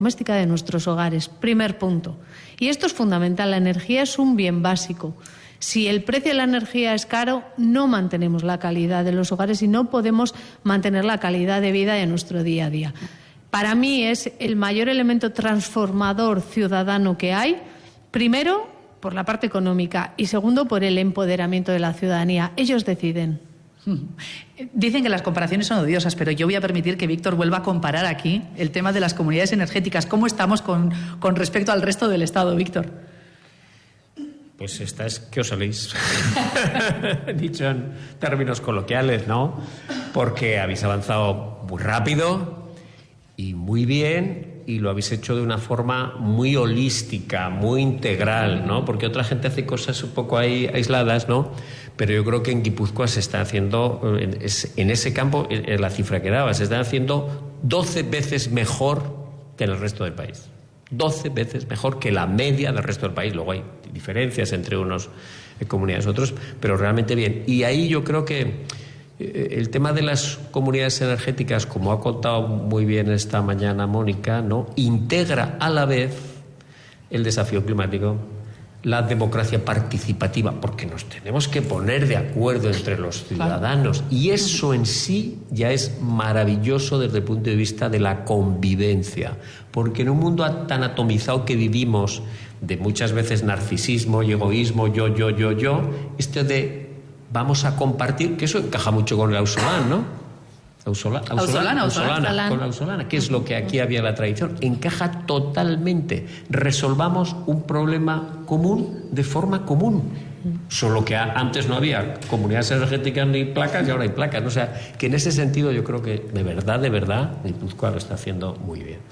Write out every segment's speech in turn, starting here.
doméstica de nuestros hogares. Primer punto. Y esto es fundamental. La energía es un bien básico. Si el precio de la energía es caro, no mantenemos la calidad de los hogares y no podemos mantener la calidad de vida de nuestro día a día. Para mí es el mayor elemento transformador ciudadano que hay, primero por la parte económica y segundo por el empoderamiento de la ciudadanía. Ellos deciden. Dicen que las comparaciones son odiosas, pero yo voy a permitir que Víctor vuelva a comparar aquí el tema de las comunidades energéticas. ¿Cómo estamos con respecto al resto del Estado, Víctor? Pues esta es que os saléis, dicho en términos coloquiales, ¿no? Porque habéis avanzado muy rápido y muy bien y lo habéis hecho de una forma muy holística, muy integral, ¿no? Porque otra gente hace cosas un poco ahí aisladas, ¿no? Pero yo creo que en Guipúzcoa se está haciendo, en ese campo, la cifra que daba, se está haciendo 12 veces mejor que en el resto del país. 12 veces mejor que la media del resto del país. Luego hay diferencias entre unas comunidades y otros, pero realmente bien. Y ahí yo creo que el tema de las comunidades energéticas, como ha contado muy bien esta mañana Mónica, ¿no?, integra a la vez el desafío climático, la democracia participativa, porque nos tenemos que poner de acuerdo entre los ciudadanos, y eso en sí ya es maravilloso desde el punto de vista de la convivencia, porque en un mundo tan atomizado que vivimos, de muchas veces narcisismo y egoísmo, yo, esto de vamos a compartir, que eso encaja mucho con el Ausolán, ¿no? Ausolana, que es lo que aquí había la tradición, encaja totalmente. Resolvamos un problema común de forma común. Solo que antes no había comunidades energéticas ni placas y ahora hay placas. O sea, que en ese sentido yo creo que de verdad, Guipúzcoa lo está haciendo muy bien.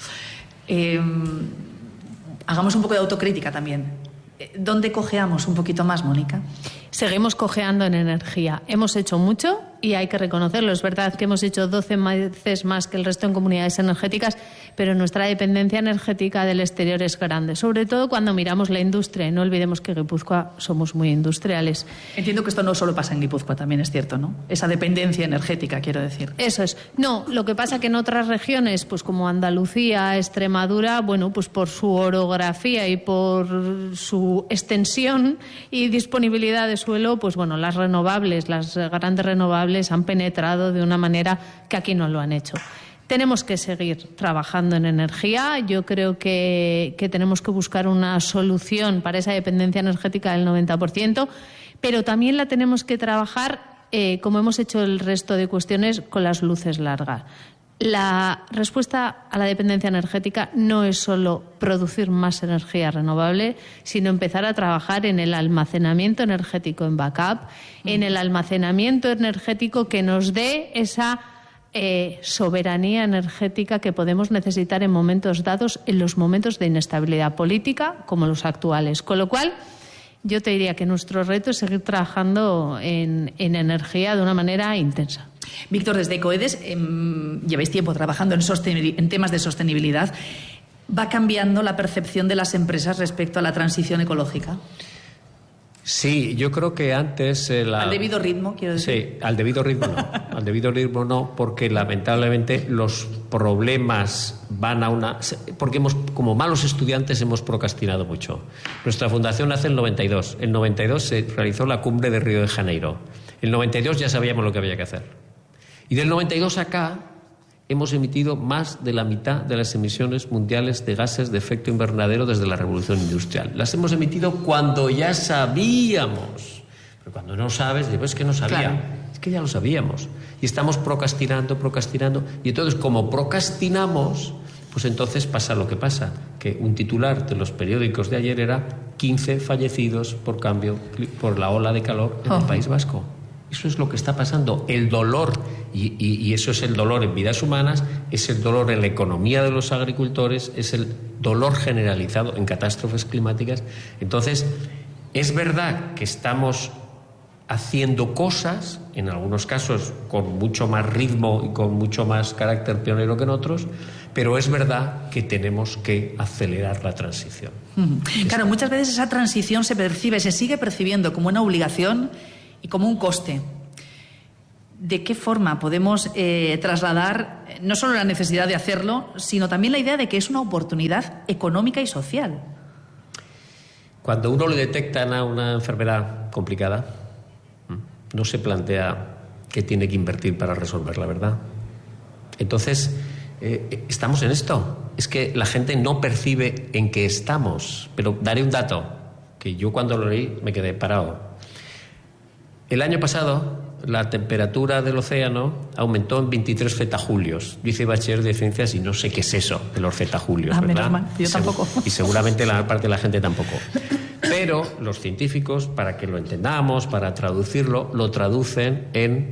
Hagamos un poco de autocrítica también. ¿Dónde cojeamos un poquito más, Mónica? Seguimos cojeando en energía. Hemos hecho mucho y hay que reconocerlo. Es verdad que hemos hecho 12 veces más que el resto en comunidades energéticas, pero nuestra dependencia energética del exterior es grande, sobre todo cuando miramos la industria. No olvidemos que en Guipúzcoa somos muy industriales. Entiendo que esto no solo pasa en Guipúzcoa, también es cierto, ¿no? Esa dependencia energética, quiero decir. Eso es. No, lo que pasa que en otras regiones, pues como Andalucía, Extremadura, bueno, pues por su orografía y por su extensión y disponibilidad de suelo, pues bueno, las renovables, las grandes renovables han penetrado de una manera que aquí no lo han hecho. Tenemos que seguir trabajando en energía. Yo creo que tenemos que buscar una solución para esa dependencia energética del 90%, pero también la tenemos que trabajar, como hemos hecho el resto de cuestiones, con las luces largas. La respuesta a la dependencia energética no es solo producir más energía renovable, sino empezar a trabajar en el almacenamiento energético en backup, en el almacenamiento energético que nos dé esa soberanía energética que podemos necesitar en momentos dados, en los momentos de inestabilidad política como los actuales. Con lo cual, yo te diría que nuestro reto es seguir trabajando en energía de una manera intensa. Víctor, desde Ecoedes lleváis tiempo trabajando en temas de sostenibilidad. ¿Va cambiando la percepción de las empresas respecto a la transición ecológica? Sí, yo creo que antes... ¿Al debido ritmo, quiero decir? Sí, al debido ritmo no. Al debido ritmo no, porque lamentablemente los problemas van a una... Porque como malos estudiantes hemos procrastinado mucho. Nuestra fundación nace en el 92. En el 92 se realizó la cumbre de Río de Janeiro. En el 92 ya sabíamos lo que había que hacer. Y del 92 acá hemos emitido más de la mitad de las emisiones mundiales de gases de efecto invernadero desde la revolución industrial. Las hemos emitido cuando ya sabíamos. Pero cuando no sabes, pues es que no sabía. Claro. Es que ya lo sabíamos. Y estamos procrastinando. Y entonces, como procrastinamos, pues entonces pasa lo que pasa. Que un titular de los periódicos de ayer era 15 fallecidos por la ola de calor en el País Vasco. Eso es lo que está pasando. El dolor, y eso es el dolor en vidas humanas, es el dolor en la economía de los agricultores, es el dolor generalizado en catástrofes climáticas. Entonces, es verdad que estamos haciendo cosas, en algunos casos con mucho más ritmo y con mucho más carácter pionero que en otros, pero es verdad que tenemos que acelerar la transición. Claro, muchas veces esa transición se sigue percibiendo como una obligación y como un coste. ¿de qué forma podemos trasladar no solo la necesidad de hacerlo, sino también la idea de que es una oportunidad económica y social? Cuando uno le detectan a una enfermedad complicada, no se plantea qué tiene que invertir para resolverla, ¿verdad? Entonces, estamos en esto. Es que la gente no percibe en qué estamos. Pero daré un dato, que yo cuando lo leí me quedé parado. El año pasado, la temperatura del océano aumentó en 23 fetajulios. Yo hice bachiller de ciencias y no sé qué es eso de los fetajulios, ¿verdad? Menos mal, yo tampoco. Y seguramente la parte de la gente tampoco. Pero los científicos, para que lo entendamos, para traducirlo, lo traducen en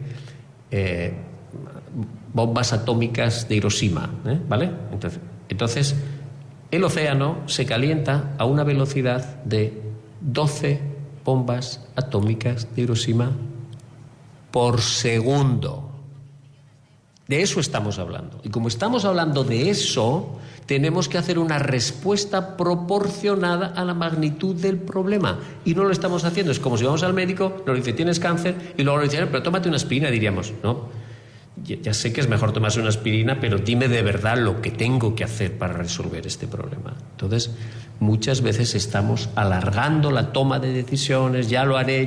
bombas atómicas de Hiroshima, ¿vale? Entonces, el océano se calienta a una velocidad de 12 bombas atómicas de Hiroshima por segundo. De eso estamos hablando. Y como estamos hablando de eso, tenemos que hacer una respuesta proporcionada a la magnitud del problema. Y no lo estamos haciendo. Es como si vamos al médico, nos dice, tienes cáncer, y luego nos dice, pero tómate una aspirina, diríamos, ¿no? Ya sé que es mejor tomarse una aspirina, pero dime de verdad lo que tengo que hacer para resolver este problema. Entonces, muchas veces estamos alargando la toma de decisiones, ya lo haré,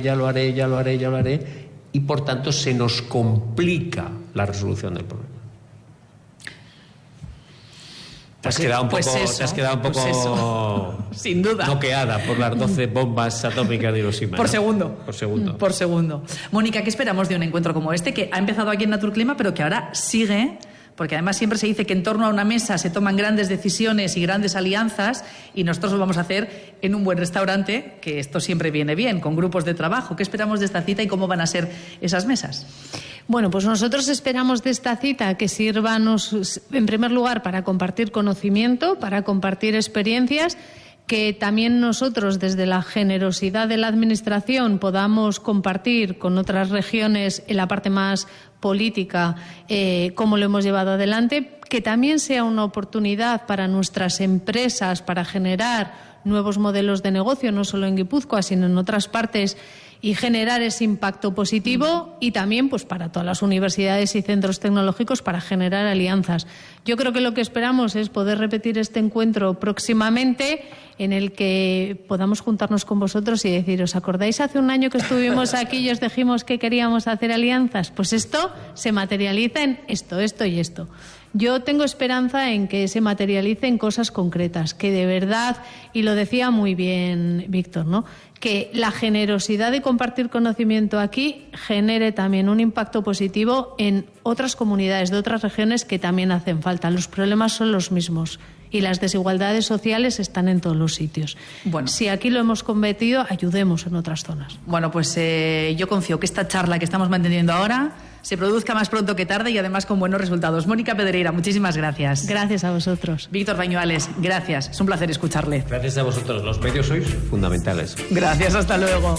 y por tanto se nos complica la resolución del problema. Te has quedado un poco sin duda, noqueada por las 12 bombas atómicas de Hiroshima. Por ¿no? segundo. Mónica, ¿qué esperamos de un encuentro como este, que ha empezado aquí en Naturclima, pero que ahora sigue? Porque además siempre se dice que en torno a una mesa se toman grandes decisiones y grandes alianzas, y nosotros lo vamos a hacer en un buen restaurante, que esto siempre viene bien, con grupos de trabajo. ¿Qué esperamos de esta cita y cómo van a ser esas mesas? Bueno, pues nosotros esperamos de esta cita que sirva, en primer lugar, para compartir conocimiento, para compartir experiencias, que también nosotros, desde la generosidad de la Administración, podamos compartir con otras regiones en la parte más política cómo lo hemos llevado adelante, que también sea una oportunidad para nuestras empresas para generar nuevos modelos de negocio, no solo en Guipúzcoa, sino en otras partes, y generar ese impacto positivo, y también pues para todas las universidades y centros tecnológicos para generar alianzas. Yo creo que lo que esperamos es poder repetir este encuentro próximamente, en el que podamos juntarnos con vosotros y decir, ¿os acordáis hace un año que estuvimos aquí y os dijimos que queríamos hacer alianzas? Pues esto se materializa en esto y esto. Yo tengo esperanza en que se materialice en cosas concretas, que de verdad, y lo decía muy bien Víctor, ¿no?, que la generosidad de compartir conocimiento aquí genere también un impacto positivo en otras comunidades de otras regiones que también hacen falta. Los problemas son los mismos y las desigualdades sociales están en todos los sitios. Bueno, si aquí lo hemos combatido, ayudemos en otras zonas. Bueno, pues yo confío que esta charla que estamos manteniendo ahora se produzca más pronto que tarde y además con buenos resultados. Mónica Pedreira, muchísimas gracias. Gracias a vosotros. Víctor Bañuales, gracias. Es un placer escucharle. Gracias a vosotros. Los medios sois fundamentales. Gracias, hasta luego.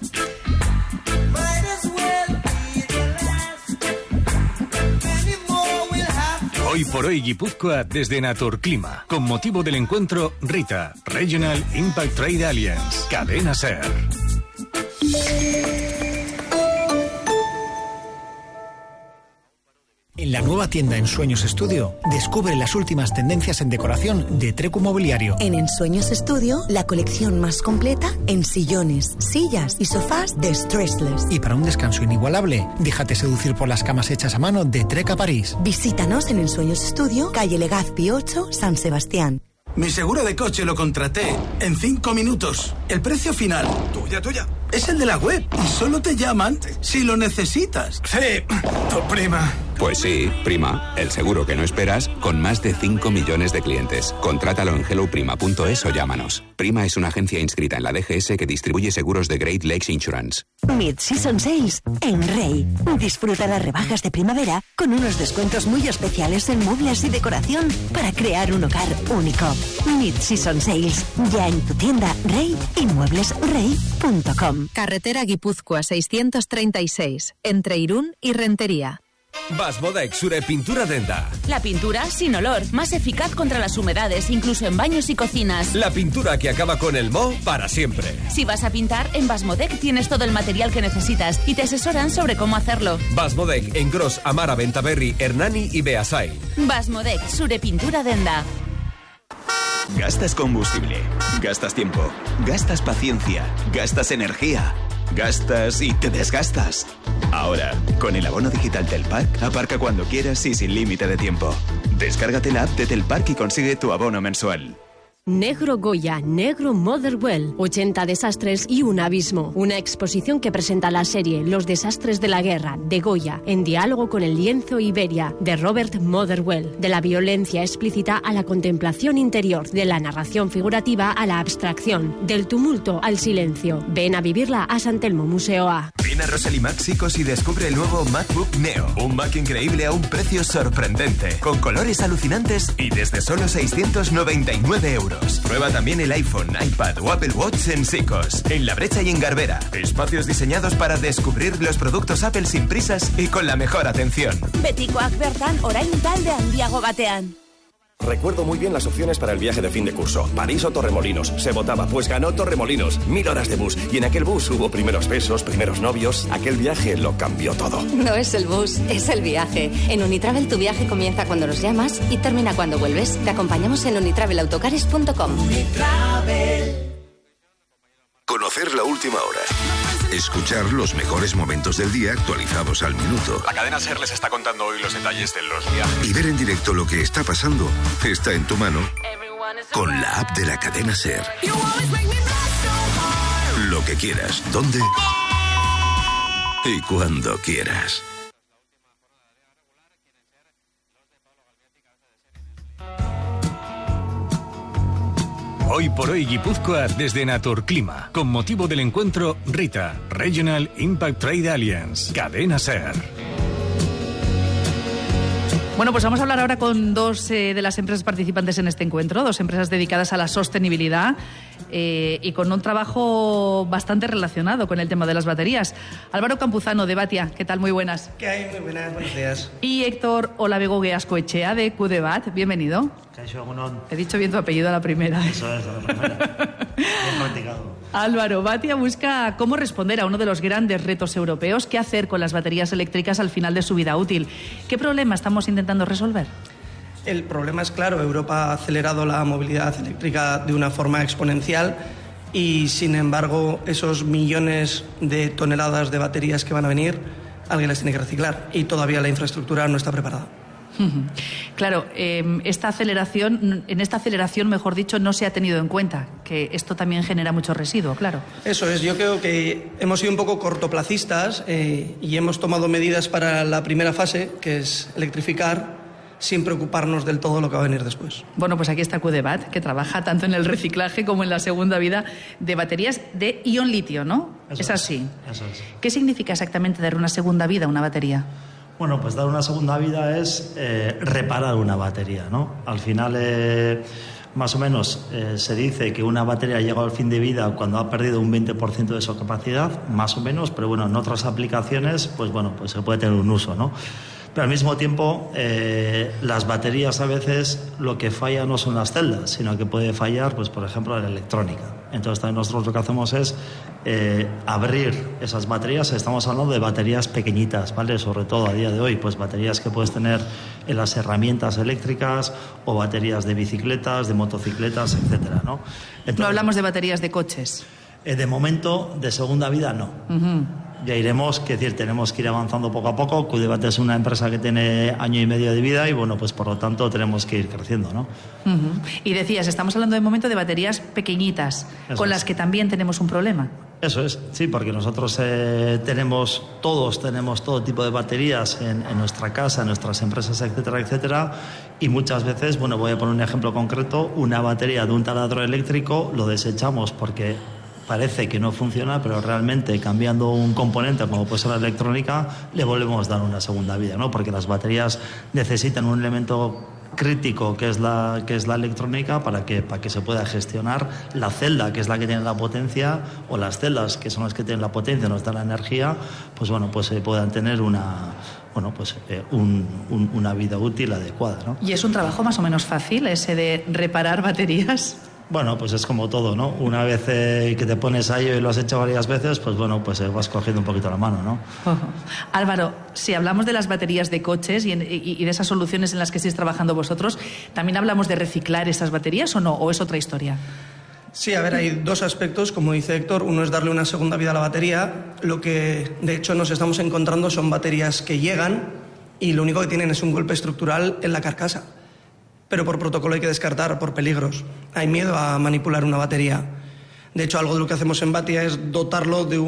Hoy por hoy Guipúzcoa desde Naturclima, con motivo del encuentro RITA, Regional Impact Trade Alliance, Cadena SER. En la nueva tienda Ensueños Estudio, descubre las últimas tendencias en decoración de Trecu Mobiliario. En Ensueños Estudio, la colección más completa en sillones, sillas y sofás de Stressless. Y para un descanso inigualable, déjate seducir por las camas hechas a mano de Treca París. Visítanos en Ensueños Estudio, calle Legazpi 8, San Sebastián. Mi seguro de coche lo contraté en 5 minutos. El precio final, tuya, es el de la web y solo te llaman si lo necesitas. Sí, tu prima. Pues sí, Prima, el seguro que no esperas, con más de 5 millones de clientes. Contrátalo en helloprima.es o llámanos. Prima es una agencia inscrita en la DGS que distribuye seguros de Great Lakes Insurance. Mid-Season Sales en Rey. Disfruta las rebajas de primavera con unos descuentos muy especiales en muebles y decoración para crear un hogar único. Mid-Season Sales, ya en tu tienda Rey y mueblesrey.com. Carretera Guipúzcoa 636, entre Irún y Rentería. Basmodec Sure Pintura Denda. La pintura sin olor, más eficaz contra las humedades, incluso en baños y cocinas. La pintura que acaba con el moho para siempre. Si vas a pintar, en Basmodec tienes todo el material que necesitas y te asesoran sobre cómo hacerlo. Basmodec en Gros, Amara, Bentaberri, Hernani y Beasain. Basmodec Sure Pintura Denda. Gastas combustible, gastas tiempo, gastas paciencia, gastas energía, gastas y te desgastas. Ahora, con el abono digital Telpark, aparca cuando quieras y sin límite de tiempo. Descárgate la app de Telpark y consigue tu abono mensual. Negro Goya, Negro Motherwell, 80 desastres y un abismo. Una exposición que presenta la serie Los desastres de la guerra, de Goya, en diálogo con el lienzo Iberia, de Robert Motherwell. De la violencia explícita a la contemplación interior, de la narración figurativa a la abstracción, del tumulto al silencio. Ven a vivirla a San Telmo Museo A. Ven a Rosely Maxicos y descubre el nuevo MacBook Neo. Un Mac increíble a un precio sorprendente, con colores alucinantes y desde solo 699 euros. Prueba también el iPhone, iPad o Apple Watch en Sicos, en La Brecha y en Garbera. Espacios diseñados para descubrir los productos Apple sin prisas y con la mejor atención. Betikoak bertan orain talde handiago batean. Recuerdo muy bien las opciones para el viaje de fin de curso. París o Torremolinos. Se votaba, pues ganó Torremolinos. 1000 horas de bus. Y en aquel bus hubo primeros besos, primeros novios. Aquel viaje lo cambió todo. No es el bus, es el viaje. En Unitravel tu viaje comienza cuando nos llamas y termina cuando vuelves. Te acompañamos en unitravelautocares.com. Unitravel. Conocer la última hora. Escuchar los mejores momentos del día actualizados al minuto. La cadena SER les está contando hoy los detalles de los viajes. Y ver en directo lo que está pasando está en tu mano con la app de la cadena SER. Lo que quieras, dónde y cuando quieras. Hoy por hoy Guipúzcoa desde Naturclima, con motivo del encuentro RITA, Regional Impact Trade Alliance, Cadena SER. Bueno, pues vamos a hablar ahora con dos de las empresas participantes en este encuentro, dos empresas dedicadas a la sostenibilidad y con un trabajo bastante relacionado con el tema de las baterías. Álvaro Campuzano, de Batia, ¿qué tal? Muy buenas. ¿Qué hay? Muy buenas, buenos días. Y Héctor Olavego Gueascoechea, de QDBAT, bienvenido. He dicho bien tu apellido a la primera. Eso es, a la primera. Bien practicado. Álvaro, Batia busca cómo responder a uno de los grandes retos europeos, qué hacer con las baterías eléctricas al final de su vida útil. ¿Qué problema estamos intentando resolver? El problema es claro, Europa ha acelerado la movilidad eléctrica de una forma exponencial y, sin embargo, esos millones de toneladas de baterías que van a venir, alguien las tiene que reciclar y todavía la infraestructura no está preparada. Claro, en esta aceleración, mejor dicho, no se ha tenido en cuenta que esto también genera mucho residuo, claro. Eso es, yo creo que hemos sido un poco cortoplacistas y hemos tomado medidas para la primera fase, que es electrificar, sin preocuparnos del todo lo que va a venir después. Bueno, pues aquí está QDBAT, que trabaja tanto en el reciclaje como en la segunda vida de baterías de ion litio, ¿no? Es así. Eso es. ¿Qué significa exactamente dar una segunda vida a una batería? Bueno, pues dar una segunda vida es reparar una batería, ¿no? Al final, más o menos, se dice que una batería llega al fin de vida cuando ha perdido un 20% de su capacidad, más o menos, pero bueno, en otras aplicaciones, pues bueno, pues se puede tener un uso, ¿no? Pero al mismo tiempo, las baterías a veces lo que falla no son las celdas, sino que puede fallar, pues por ejemplo, la electrónica. Entonces también nosotros lo que hacemos es abrir esas baterías. Estamos hablando de baterías pequeñitas, ¿vale? Sobre todo a día de hoy, pues baterías que puedes tener en las herramientas eléctricas o baterías de bicicletas, de motocicletas, etcétera, ¿no? Entonces, no hablamos de baterías de coches. De momento, de segunda vida, no. Ya iremos, que decir, tenemos que ir avanzando poco a poco. QDBAT es una empresa que tiene 1 año y medio de vida y bueno, pues por lo tanto tenemos que ir creciendo, ¿no? Y decías, estamos hablando de momento de baterías pequeñitas, con las que también tenemos un problema. Eso es, sí, porque nosotros tenemos todo tipo de baterías en nuestra casa, en nuestras empresas, etcétera, etcétera, y muchas veces, bueno, voy a poner un ejemplo concreto, una batería de un taladro eléctrico lo desechamos porque parece que no funciona, pero realmente cambiando un componente como puede ser la electrónica, le volvemos a dar una segunda vida, ¿no? Porque las baterías necesitan un elemento crítico que es la electrónica para que se pueda gestionar la celda, que es la que tiene la potencia, o las celdas, que son las que tienen la potencia, nos dan la energía, pues bueno, pues se puedan tener una bueno, pues una vida útil adecuada, ¿no? ¿Y es un trabajo más o menos fácil ese de reparar baterías? Bueno, pues es como todo, ¿no? Una vez que te pones a ello y lo has hecho varias veces, pues bueno, pues vas cogiendo un poquito la mano, ¿no? Álvaro, si hablamos de las baterías de coches y de esas soluciones en las que estáis trabajando vosotros, ¿también hablamos de reciclar esas baterías o no? ¿O es otra historia? Sí, a ver, hay dos aspectos, como dice Héctor. Uno es darle una segunda vida a la batería. Lo que, de hecho, nos estamos encontrando son baterías que llegan y lo único que tienen es un golpe estructural en la carcasa. Pero por protocolo hay que descartar, por peligros. Hay miedo a manipular una batería. De hecho, algo de lo que hacemos en Batia es dotarlo de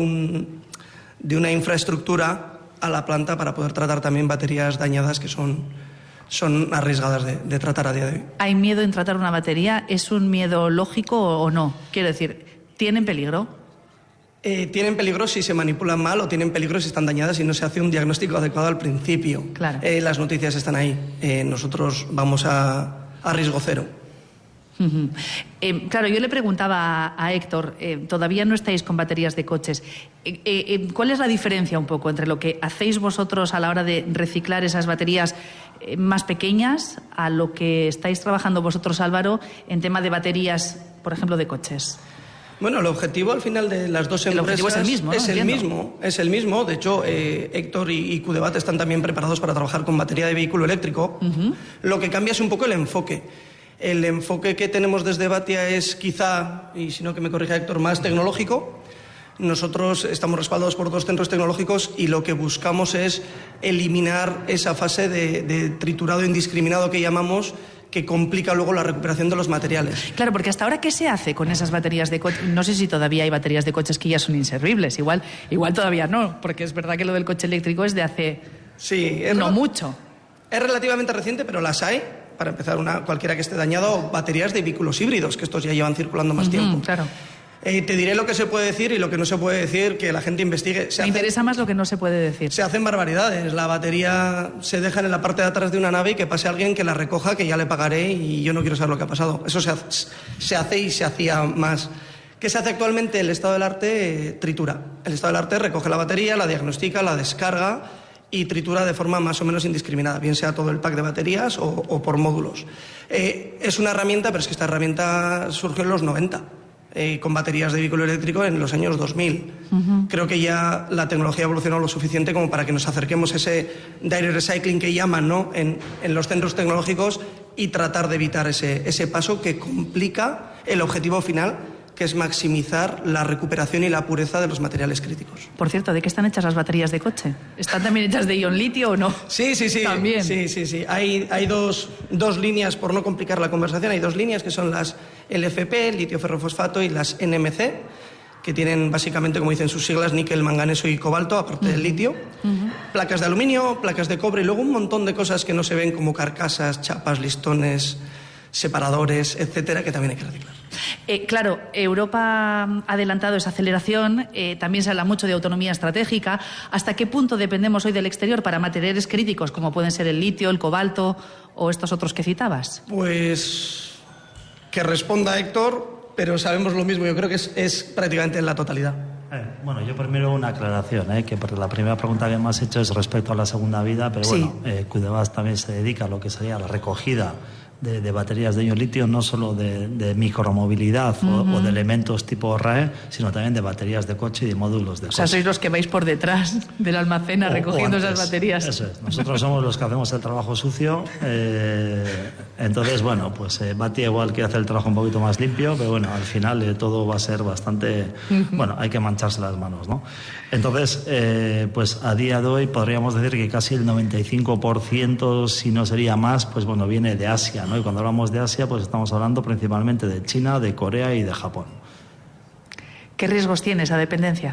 una infraestructura a la planta para poder tratar también baterías dañadas que son arriesgadas de tratar a día de hoy. ¿Hay miedo en tratar una batería? ¿Es un miedo lógico o no? Quiero decir, ¿tienen peligro? Tienen peligro si se manipulan mal o tienen peligro si están dañadas y no se hace un diagnóstico adecuado al principio. Claro. Las noticias están ahí. Nosotros vamos a riesgo cero. Claro, yo le preguntaba a Héctor, todavía no estáis con baterías de coches. ¿Cuál es la diferencia un poco entre lo que hacéis vosotros a la hora de reciclar esas baterías más pequeñas a lo que estáis trabajando vosotros, Álvaro, en tema de baterías, por ejemplo, de coches? Bueno, el objetivo al final de las dos empresas... El objetivo es el mismo, ¿no? Es el mismo. De hecho, Héctor y QDebat están también preparados para trabajar con batería de vehículo eléctrico. Lo que cambia es un poco el enfoque. El enfoque que tenemos desde Batia es quizá, y si no que me corrija Héctor, más tecnológico. Nosotros estamos respaldados por 2 centros tecnológicos y lo que buscamos es eliminar esa fase de triturado indiscriminado que llamamos, que complica luego la recuperación de los materiales. Claro, porque hasta ahora, ¿qué se hace con esas baterías de coches? No sé si todavía hay baterías de coches que ya son inservibles. Igual todavía no, porque es verdad que lo del coche eléctrico es de hace no mucho. Es relativamente reciente, pero las hay. Para empezar, cualquiera que esté dañado, baterías de vehículos híbridos, que estos ya llevan circulando más tiempo. Claro. Te diré lo que se puede decir y lo que no se puede decir, que la gente investigue. Me interesa más lo que no se puede decir. Se hacen barbaridades. La batería se deja en la parte de atrás de una nave y que pase alguien que la recoja, que ya le pagaré y yo no quiero saber lo que ha pasado. Eso se hace y se hacía más. ¿Qué se hace actualmente? El estado del arte tritura. El estado del arte recoge la batería, la diagnostica, la descarga y tritura de forma más o menos indiscriminada, bien sea todo el pack de baterías o por módulos. Es una herramienta, pero es que esta herramienta surgió en los 90. Con baterías de vehículo eléctrico en los años 2000. Creo que ya la tecnología ha evolucionado lo suficiente como para que nos acerquemos a ese direct recycling que llaman, ¿no?, en los centros tecnológicos y tratar de evitar ese paso que complica el objetivo final, que es maximizar la recuperación y la pureza de los materiales críticos. Por cierto, ¿de qué están hechas las baterías de coche? ¿Están también hechas de ion litio o no? Sí. También. Sí. Hay dos líneas, por no complicar la conversación, hay 2 líneas que son las LFP, litio ferrofosfato, y las NMC, que tienen básicamente, como dicen sus siglas, níquel, manganeso y cobalto, aparte del litio. Placas de aluminio, placas de cobre y luego un montón de cosas que no se ven, como carcasas, chapas, listones, separadores, etcétera, que también hay que reciclar. Claro, Europa ha adelantado esa aceleración, también se habla mucho de autonomía estratégica. ¿Hasta qué punto dependemos hoy del exterior para materiales críticos como pueden ser el litio, el cobalto o estos otros que citabas? Pues que responda Héctor, pero sabemos lo mismo, yo creo que es prácticamente en la totalidad. Bueno, yo primero una aclaración, que porque la primera pregunta que me has hecho es respecto a la segunda vida, pero sí. Bueno, QDebat también se dedica a lo que sería la recogida de baterías de ion litio, no solo de micromovilidad o de elementos tipo RAE, sino también de baterías de coche y de módulos de coche. O sea, sois los que vais por detrás del almacén recogiendo esas baterías. Eso es. Nosotros somos los que hacemos el trabajo sucio. Entonces, bueno, pues Batia igual que hace el trabajo un poquito más limpio, pero bueno, al final todo va a ser bastante... Bueno, hay que mancharse las manos, ¿no? Entonces, pues a día de hoy podríamos decir que casi el 95%, si no sería más, pues bueno, viene de Asia, ¿no? Y cuando hablamos de Asia, pues estamos hablando principalmente de China, de Corea y de Japón. ¿Qué riesgos tiene esa dependencia?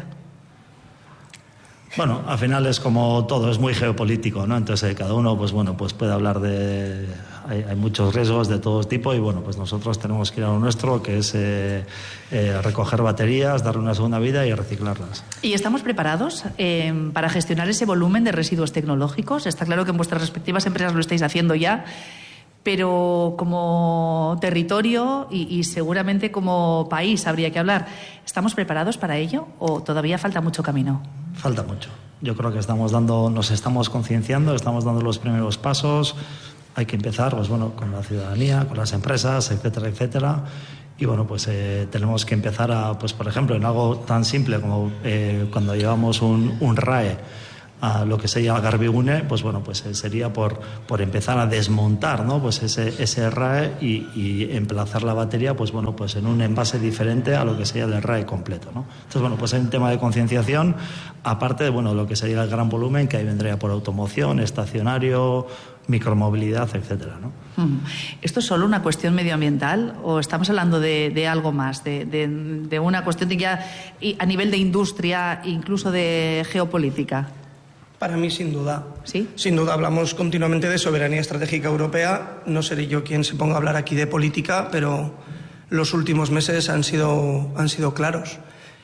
Bueno, al final es como todo, es muy geopolítico, ¿no? Entonces cada uno, pues bueno, pues puede hablar de... Hay muchos riesgos de todo tipo y bueno, pues nosotros tenemos que ir a lo nuestro, que es recoger baterías, darle una segunda vida y reciclarlas. ¿Y estamos preparados para gestionar ese volumen de residuos tecnológicos? Está claro que en vuestras respectivas empresas lo estáis haciendo ya, pero como territorio y seguramente como país habría que hablar, ¿estamos preparados para ello o todavía falta mucho camino? Falta mucho. Yo creo que nos estamos concienciando, estamos dando los primeros pasos. Hay que empezar, pues bueno, con la ciudadanía, con las empresas, etcétera, etcétera. Y bueno, pues tenemos que empezar pues por ejemplo, en algo tan simple como cuando llevamos un RAE a lo que sería Garbigune, pues bueno, pues sería por empezar a desmontar, ¿no? Pues ese RAE y emplazar la batería, pues bueno, pues en un envase diferente a lo que sería el RAE completo, ¿no? Entonces, bueno, pues hay un tema de concienciación, aparte de, bueno, lo que sería el gran volumen, que ahí vendría por automoción, estacionario, micromovilidad, etcétera, ¿no? ¿Esto es solo una cuestión medioambiental o estamos hablando de algo más, de una cuestión de ya a nivel de industria, incluso de geopolítica? Para mí, sin duda. ¿Sí? Sin duda, hablamos continuamente de soberanía estratégica europea. No seré yo quien se ponga a hablar aquí de política, pero los últimos meses han sido claros.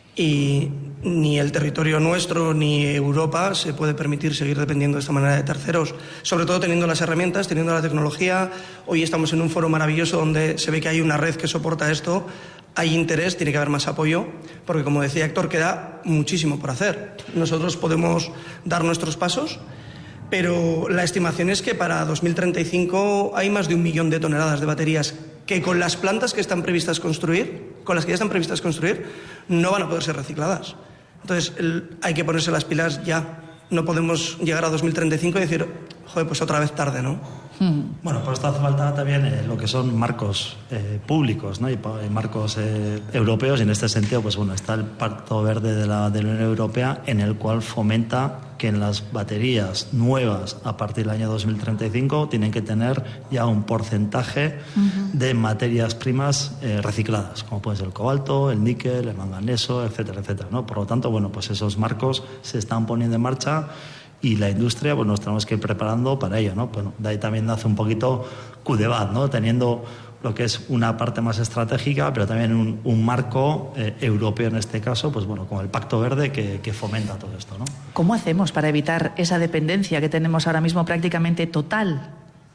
Y ni el territorio nuestro ni Europa se puede permitir seguir dependiendo de esta manera de terceros, sobre todo teniendo las herramientas, teniendo la tecnología. Hoy estamos en un foro maravilloso donde se ve que hay una red que soporta esto. Hay interés, tiene que haber más apoyo, porque como decía Héctor, queda muchísimo por hacer. Nosotros podemos dar nuestros pasos, pero la estimación es que para 2035 hay más de 1 millón de toneladas de baterías que con las plantas que están previstas construir, con las que ya están previstas construir, no van a poder ser recicladas. Entonces hay que ponerse las pilas ya. No podemos llegar a 2035 y decir, joder, pues otra vez tarde, ¿no? Bueno, por esto hace falta también lo que son marcos públicos, ¿no? Y marcos europeos, y en este sentido, pues bueno, está el Pacto Verde de la Unión Europea, en el cual fomenta que en las baterías nuevas a partir del año 2035 tienen que tener ya un porcentaje de materias primas recicladas, como puede ser el cobalto, el níquel, el manganeso, etcétera, etcétera, ¿no? Por lo tanto, bueno, pues esos marcos se están poniendo en marcha. Y la industria, pues nos tenemos que ir preparando para ello, ¿no? Bueno, de ahí también nace un poquito Cudebat, ¿no? Teniendo lo que es una parte más estratégica, pero también un marco europeo en este caso, pues bueno, como el Pacto Verde que fomenta todo esto, ¿no? ¿Cómo hacemos para evitar esa dependencia que tenemos ahora mismo prácticamente total?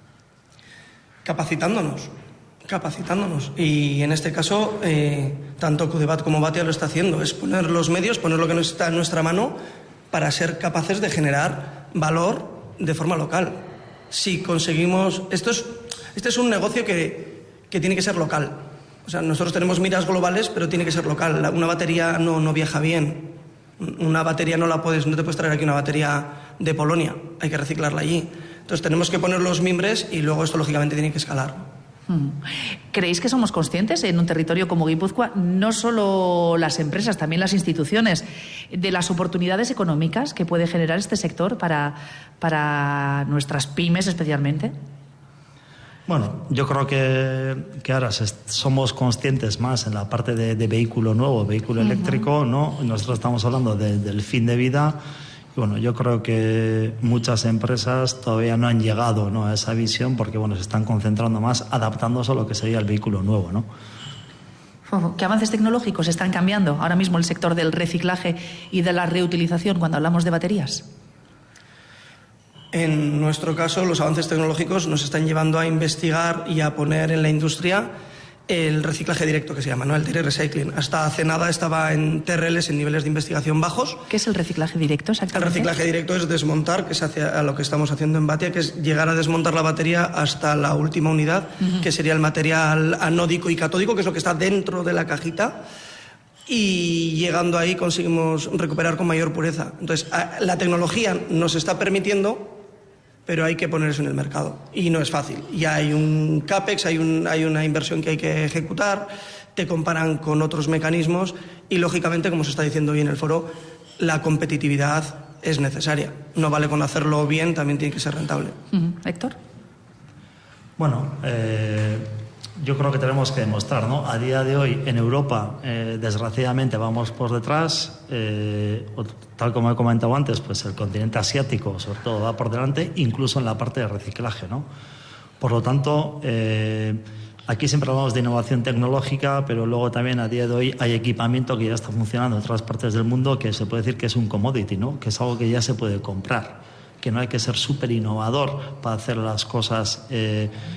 Capacitándonos. Y en este caso, tanto Cudebat como Batia lo está haciendo. Es poner los medios, poner lo que está en nuestra mano para ser capaces de generar valor de forma local. Si conseguimos... Este es un negocio que tiene que ser local. O sea, nosotros tenemos miras globales, pero tiene que ser local. Una batería no viaja bien. Una batería no te puedes traer aquí una batería de Polonia. Hay que reciclarla allí. Entonces tenemos que poner los mimbres y luego esto, lógicamente, tiene que escalar. ¿Creéis que somos conscientes en un territorio como Guipúzcoa, no solo las empresas, también las instituciones, de las oportunidades económicas que puede generar este sector para nuestras pymes especialmente? Bueno, yo creo que ahora somos conscientes más en la parte de vehículo nuevo, vehículo eléctrico, ¿no? Nosotros estamos hablando del fin de vida. Bueno, yo creo que muchas empresas todavía no han llegado, ¿no?, a esa visión porque, bueno, se están concentrando más adaptándose a lo que sería el vehículo nuevo, ¿no? ¿Qué avances tecnológicos están cambiando ahora mismo el sector del reciclaje y de la reutilización cuando hablamos de baterías? En nuestro caso, los avances tecnológicos nos están llevando a investigar y a poner en la industria el reciclaje directo, que se llama, ¿no? El direct recycling. Hasta hace nada estaba en TRLs, en niveles de investigación bajos. ¿Qué es el reciclaje directo exactamente? El reciclaje directo es desmontar, que se hace a lo que estamos haciendo en Batia, que es llegar a desmontar la batería hasta la última unidad, que sería el material anódico y catódico, que es lo que está dentro de la cajita. Y llegando ahí conseguimos recuperar con mayor pureza. Entonces, la tecnología nos está permitiendo, pero hay que poner eso en el mercado. Y no es fácil. Ya hay un CAPEX, hay una inversión que hay que ejecutar, te comparan con otros mecanismos y, lógicamente, como se está diciendo hoy en el foro, la competitividad es necesaria. No vale con hacerlo bien, también tiene que ser rentable. Héctor. Bueno, yo creo que tenemos que demostrar, ¿no? A día de hoy, en Europa, desgraciadamente, vamos por detrás. Tal como he comentado antes, pues el continente asiático, sobre todo, va por delante, incluso en la parte de reciclaje, ¿no? Por lo tanto, aquí siempre hablamos de innovación tecnológica, pero luego también a día de hoy hay equipamiento que ya está funcionando en otras partes del mundo que se puede decir que es un commodity, ¿no? Que es algo que ya se puede comprar, que no hay que ser súper innovador para hacer las cosas.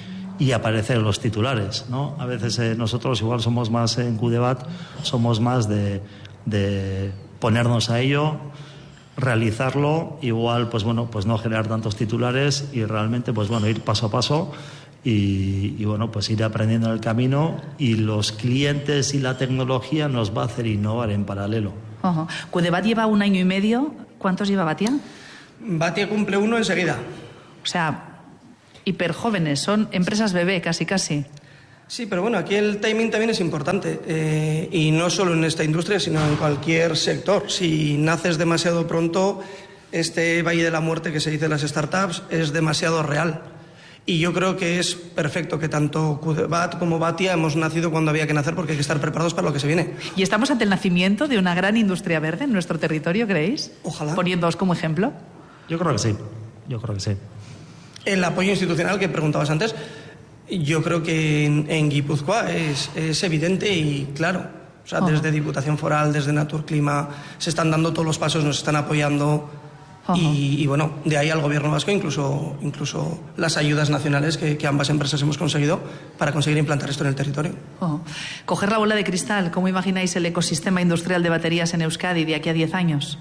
y aparecer en los titulares, ¿no? A veces nosotros igual somos más en QDebat, somos más de ponernos a ello, realizarlo, igual pues bueno, pues no generar tantos titulares y realmente pues bueno, ir paso a paso y bueno, pues ir aprendiendo en el camino, y los clientes y la tecnología nos va a hacer innovar en paralelo. QDebat lleva 1 año y medio. ¿Cuántos lleva Batia? Batia cumple 1 enseguida. O sea, hiper jóvenes, son empresas bebé casi. Sí, pero bueno, aquí el timing también es importante, y no solo en esta industria, sino en cualquier sector. Si naces demasiado pronto, este valle de la muerte que se dice en las startups es demasiado real. Y yo creo que es perfecto que tanto QDebat como Batia hemos nacido cuando había que nacer, porque hay que estar preparados para lo que se viene. ¿Y estamos ante el nacimiento de una gran industria verde en nuestro territorio, creéis? Ojalá. Poniéndoos como ejemplo. Yo creo que sí. El apoyo institucional que preguntabas antes, yo creo que en Guipúzcoa es evidente y claro. O sea, desde Diputación Foral, desde Naturclima, se están dando todos los pasos, nos están apoyando. Y bueno, de ahí al gobierno vasco, incluso las ayudas nacionales que ambas empresas hemos conseguido para conseguir implantar esto en el territorio. Coger la bola de cristal, ¿cómo imagináis el ecosistema industrial de baterías en Euskadi de aquí a 10 años?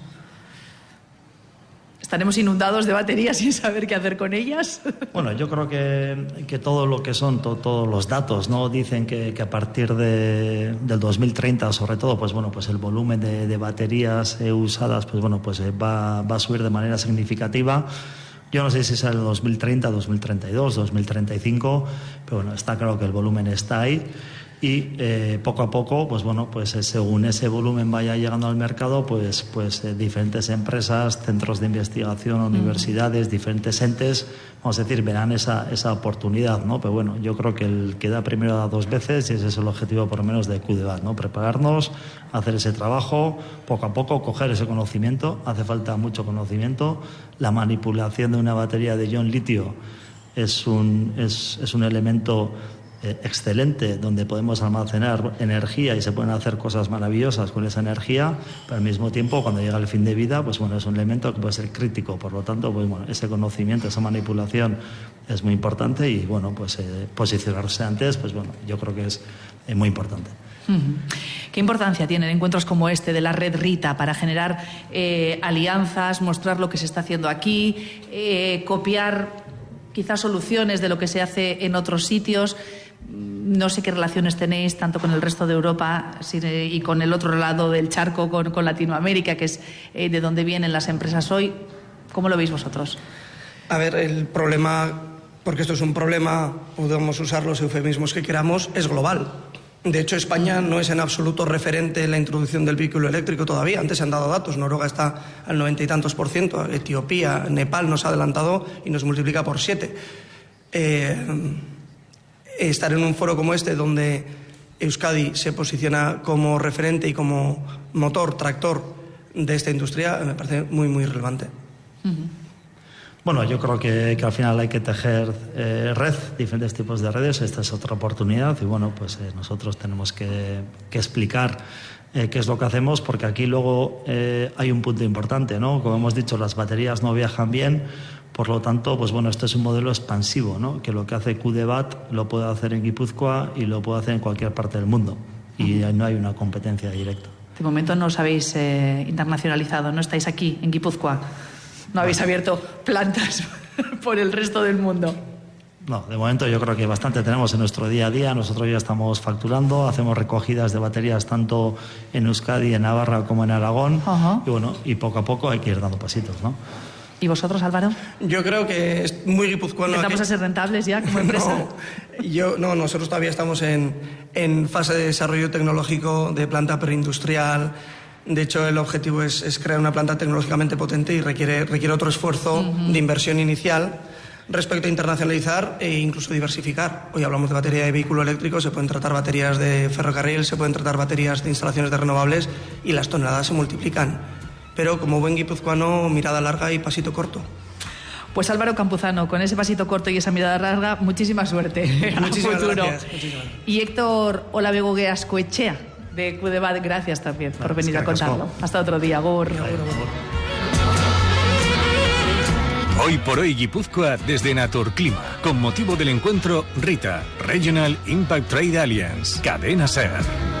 ¿Estaremos inundados de baterías sin saber qué hacer con ellas? Bueno, yo creo que todo lo que son todos los datos, ¿no? Dicen que a partir del 2030, sobre todo, pues bueno, pues el volumen de baterías usadas, pues bueno, pues va a subir de manera significativa. Yo no sé si será el 2030, 2032, 2035, pero bueno, está claro que el volumen está ahí. Y poco a poco, pues bueno, pues según ese volumen vaya llegando al mercado, pues diferentes empresas, centros de investigación, universidades, diferentes entes, vamos a decir, verán esa oportunidad, ¿no? Pero bueno, yo creo que el que da primero da 2 veces, y ese es el objetivo por lo menos de QDebat, ¿no? Prepararnos, hacer ese trabajo, poco a poco coger ese conocimiento. Hace falta mucho conocimiento. La manipulación de una batería de ion litio es un elemento excelente, donde podemos almacenar energía y se pueden hacer cosas maravillosas con esa energía, pero al mismo tiempo, cuando llega el fin de vida, pues bueno, es un elemento que puede ser crítico. Por lo tanto, pues bueno, ese conocimiento, esa manipulación es muy importante, y bueno, pues posicionarse antes, pues bueno, yo creo que es muy importante. ¿Qué importancia tienen encuentros como este de la red Rita para generar alianzas, mostrar lo que se está haciendo aquí, copiar quizás soluciones de lo que se hace en otros sitios? No sé qué relaciones tenéis tanto con el resto de Europa y con el otro lado del charco, con Latinoamérica, que es de donde vienen las empresas hoy. ¿Cómo lo veis vosotros? A ver, el problema, porque esto es un problema, podemos usar los eufemismos que queramos, es global. De hecho, España no es en absoluto referente en la introducción del vehículo eléctrico todavía. Antes se han dado datos, Noruega está al 90 y tantos %, Etiopía, Nepal nos ha adelantado y nos multiplica por 7. Estar en un foro como este, donde Euskadi se posiciona como referente y como motor, tractor de esta industria, me parece muy, muy relevante. Bueno, yo creo que al final hay que tejer red, diferentes tipos de redes. Esta es otra oportunidad y bueno, pues nosotros tenemos que explicar qué es lo que hacemos, porque aquí luego hay un punto importante, ¿no? Como hemos dicho, las baterías no viajan bien, por lo tanto, pues bueno, este es un modelo expansivo, ¿no? Que lo que hace QDebat lo puede hacer en Guipúzcoa y lo puede hacer en cualquier parte del mundo, y no hay una competencia directa. De momento no os habéis internacionalizado, no estáis aquí en Guipúzcoa. No habéis abierto plantas por el resto del mundo. No, de momento yo creo que bastante tenemos en nuestro día a día. Nosotros ya estamos facturando, hacemos recogidas de baterías tanto en Euskadi, en Navarra como en Aragón. Y bueno, y poco a poco hay que ir dando pasitos, ¿no? ¿Y vosotros, Álvaro? Yo creo que es muy guipuzcoano. ¿Empezamos a ser rentables ya como empresa? No, nosotros todavía estamos en fase de desarrollo tecnológico de planta preindustrial. De hecho, el objetivo es crear una planta tecnológicamente potente y requiere otro esfuerzo de inversión inicial respecto a internacionalizar e incluso diversificar. Hoy hablamos de batería de vehículo eléctrico, se pueden tratar baterías de ferrocarril, se pueden tratar baterías de instalaciones de renovables y las toneladas se multiplican. Pero como buen guipuzcoano, mirada larga y pasito corto. Pues Álvaro Campuzano, con ese pasito corto y esa mirada larga, muchísima suerte. Muchísimas gracias. Y Héctor Olavegogue Ascoechea, de QDebat, gracias también por venir a contarlo. Hasta otro día, Agur. Hoy por hoy Guipúzcoa desde Naturclima, con motivo del encuentro Rita, Regional Impact Trade Alliance, Cadena SER.